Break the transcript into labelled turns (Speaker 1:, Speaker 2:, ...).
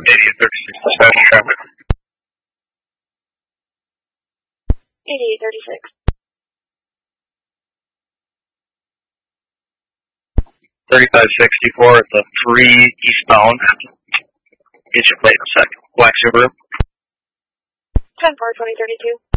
Speaker 1: 8836, dispatch traffic.
Speaker 2: 8836.
Speaker 1: 3564 at the 3 eastbound. Get your plate in a second. Black Subaru.
Speaker 2: 10-4, 2032.